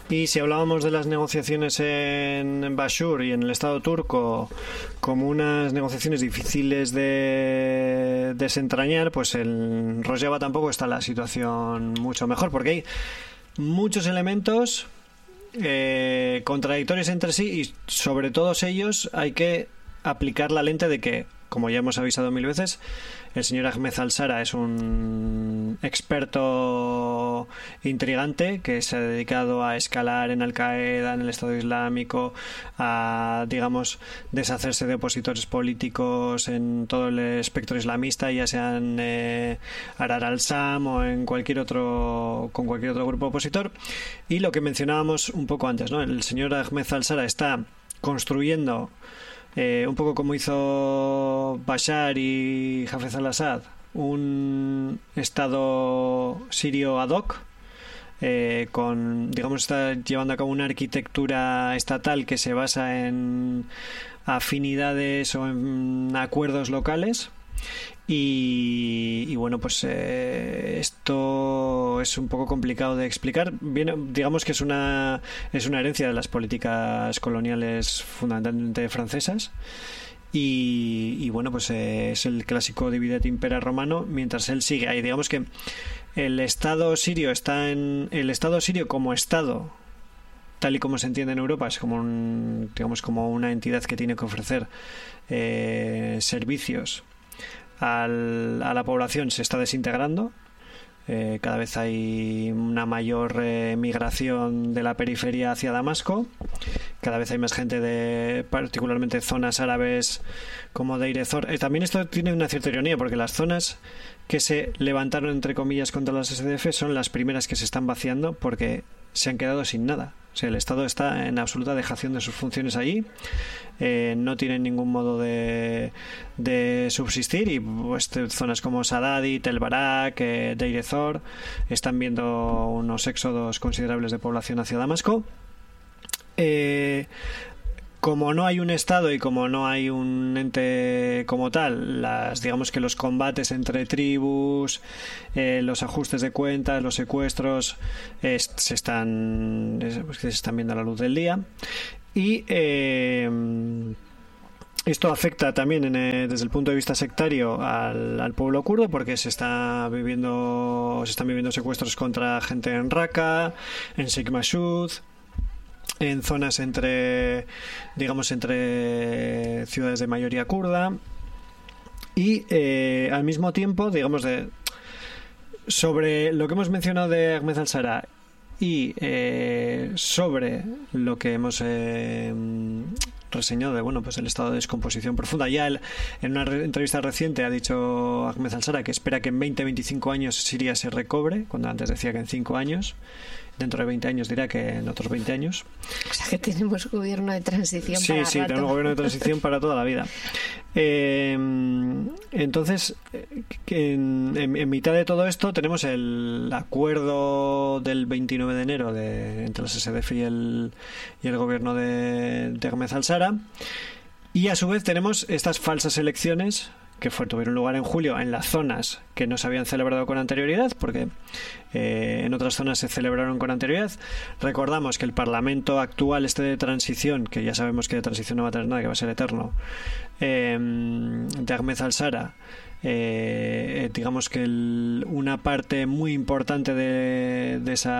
Y si hablábamos de las negociaciones en Bashur y en el Estado turco como unas negociaciones difíciles de desentrañar, pues en Rojava tampoco está la situación mucho mejor, porque hay muchos elementos contradictorios entre sí, y sobre todos ellos hay que aplicar la lente de que, como ya hemos avisado 1000 veces, el señor Ahmed al-Shara es un experto intrigante que se ha dedicado a escalar en Al-Qaeda, en el Estado Islámico, a, digamos, deshacerse de opositores políticos en todo el espectro islamista, ya sean Ahrar al-Sham o en cualquier otro grupo opositor. Y lo que mencionábamos un poco antes, ¿no? El señor Ahmed al-Shara está construyendo, un poco como hizo Bashar y Hafez al-Assad, un estado sirio ad hoc, está llevando a cabo una arquitectura estatal que se basa en afinidades o en acuerdos locales. Y bueno, pues esto es un poco complicado de explicar. Bien, digamos que es una herencia de las políticas coloniales fundamentalmente francesas. Y bueno, pues es el clásico divide et impera romano, mientras él sigue ahí. Digamos que el Estado sirio como Estado, tal y como se entiende en Europa, es como como una entidad que tiene que ofrecer servicios a la población. Se está desintegrando. Cada vez hay una mayor migración de la periferia hacia Damasco. Cada vez hay más gente de particularmente zonas árabes como Deir ez-Zor. También esto tiene una cierta ironía, porque las zonas que se levantaron entre comillas contra las SDF son las primeras que se están vaciando porque se han quedado sin nada. O sea, el Estado está en absoluta dejación de sus funciones allí, no tienen ningún modo de subsistir, y pues zonas como Saadati, Tel Barak, Deir ez-Zor están viendo unos éxodos considerables de población hacia Damasco. Como no hay un Estado y como no hay un ente como tal, digamos que los combates entre tribus, los ajustes de cuentas, los secuestros, se están viendo a la luz del día. Y esto afecta también desde el punto de vista sectario al pueblo kurdo, porque se están viviendo secuestros contra gente en Raqqa, en Sheikh Mashud, en zonas entre ciudades de mayoría kurda. Y al mismo tiempo, digamos, sobre lo que hemos mencionado de Ahmed al-Shara y sobre lo que hemos reseñado de pues el estado de descomposición profunda. Ya en una entrevista reciente ha dicho Ahmed al-Shara que espera que en 20-25 años Siria se recobre, cuando antes decía que en 5 años. Dentro de 20 años dirá que en otros 20 años. O sea que tenemos gobierno de transición para rato. Sí, tenemos gobierno de transición para toda la vida. Entonces, en mitad de todo esto tenemos el acuerdo del 29 de enero entre las SDF y el gobierno de Ahmed al-Shara. Y a su vez tenemos estas falsas elecciones que tuvieron lugar en julio en las zonas que no se habían celebrado con anterioridad, porque en otras zonas se celebraron con anterioridad. Recordamos que el Parlamento actual, de transición, que ya sabemos que de transición no va a tener nada, que va a ser eterno, de Ahmed al-Shara, digamos que una parte muy importante de esa